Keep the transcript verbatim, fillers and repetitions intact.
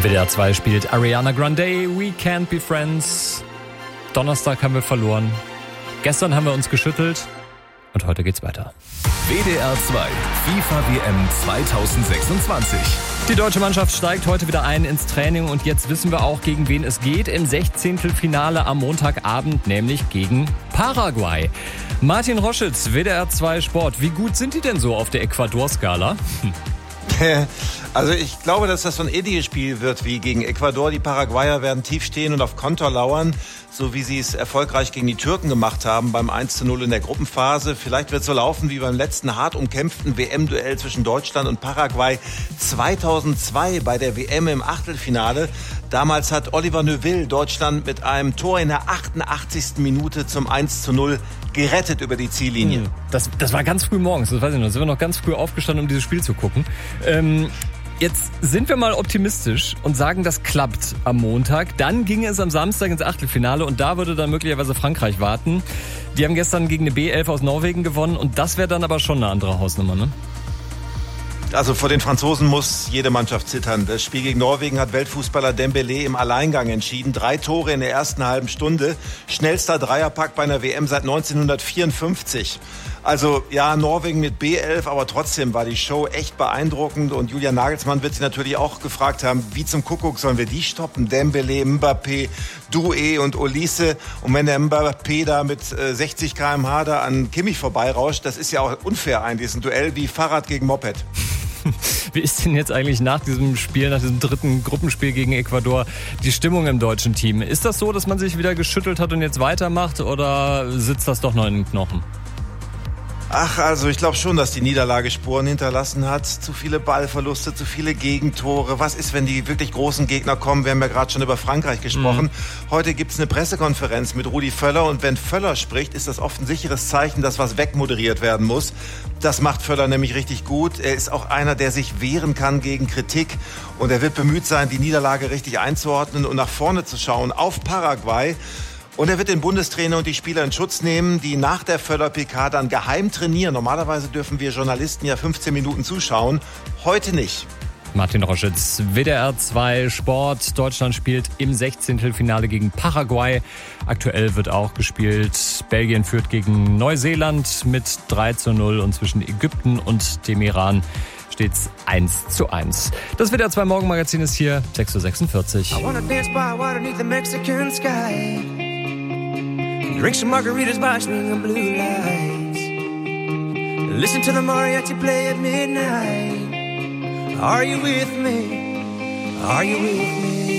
W D R zwei spielt Ariana Grande, We Can't Be Friends. Donnerstag haben wir verloren. Gestern haben wir uns geschüttelt. Und heute geht's weiter. W D R zwei FIFA W M zwanzig sechsundzwanzig. Die deutsche Mannschaft steigt heute wieder ein ins Training und jetzt wissen wir auch, gegen wen es geht. Im Sechzehntelfinale am Montagabend, nämlich gegen Paraguay. Martin Roschitz, W D R zwei Sport. Wie gut sind die denn so auf der Ecuador-Skala? Hm. Also ich glaube, dass das so ein ähnliches Spiel wird wie gegen Ecuador. Die Paraguayer werden tief stehen und auf Konter lauern, so wie sie es erfolgreich gegen die Türken gemacht haben beim eins zu null in der Gruppenphase. Vielleicht wird es so laufen wie beim letzten hart umkämpften W M-Duell zwischen Deutschland und Paraguay zweitausendzwei bei der W M im Achtelfinale. Damals hat Oliver Neuville Deutschland mit einem Tor in der achtundachtzigsten Minute zum eins zu null gerettet über die Ziellinie. Das, das war ganz früh morgens, das weiß ich noch. Da sind wir noch ganz früh aufgestanden, um dieses Spiel zu gucken. Ähm, jetzt sind wir mal optimistisch und sagen, das klappt am Montag. Dann ginge es am Samstag ins Achtelfinale und da würde dann möglicherweise Frankreich warten. Die haben gestern gegen eine B elf aus Norwegen gewonnen und das wäre dann aber schon eine andere Hausnummer, ne? Also vor den Franzosen muss jede Mannschaft zittern. Das Spiel gegen Norwegen hat Weltfußballer Dembélé im Alleingang entschieden. Drei Tore in der ersten halben Stunde. Schnellster Dreierpack bei einer W M seit neunzehnhundertvierundfünfzig. Also ja, Norwegen mit B elf, aber trotzdem war die Show echt beeindruckend. Und Julian Nagelsmann wird sich natürlich auch gefragt haben, wie zum Kuckuck sollen wir die stoppen? Dembélé, Mbappé, Doué und Olise. Und wenn der Mbappé da mit sechzig Kilometer pro Stunde da an Kimmich vorbeirauscht, das ist ja auch unfair eigentlich. Das ist ein Duell wie Fahrrad gegen Moped. Wie ist denn jetzt eigentlich nach diesem Spiel, nach diesem dritten Gruppenspiel gegen Ecuador, die Stimmung im deutschen Team? Ist das so, dass man sich wieder geschüttelt hat und jetzt weitermacht oder sitzt das doch noch in den Knochen? Ach, also ich glaube schon, dass die Niederlage Spuren hinterlassen hat. Zu viele Ballverluste, zu viele Gegentore. Was ist, wenn die wirklich großen Gegner kommen? Wir haben ja gerade schon über Frankreich gesprochen. Mhm. Heute gibt's eine Pressekonferenz mit Rudi Völler und wenn Völler spricht, ist das oft ein sicheres Zeichen, dass was wegmoderiert werden muss. Das macht Völler nämlich richtig gut. Er ist auch einer, der sich wehren kann gegen Kritik und er wird bemüht sein, die Niederlage richtig einzuordnen und nach vorne zu schauen auf Paraguay. Und er wird den Bundestrainer und die Spieler in Schutz nehmen, die nach der Völler-P K dann geheim trainieren. Normalerweise dürfen wir Journalisten ja fünfzehn Minuten zuschauen. Heute nicht. Martin Roschitz, W D R zwei Sport. Deutschland spielt im Sechzehntelfinale gegen Paraguay. Aktuell wird auch gespielt. Belgien führt gegen Neuseeland mit drei zu null und zwischen Ägypten und dem Iran steht's eins zu eins. Das W D R zwei Morgenmagazin ist hier, sechs Uhr sechsundvierzig. I wanna dance by water beneath the Mexican sky. Drink some margaritas by swinging blue lights. Listen to the mariachi play at midnight. Are you with me? Are you with me?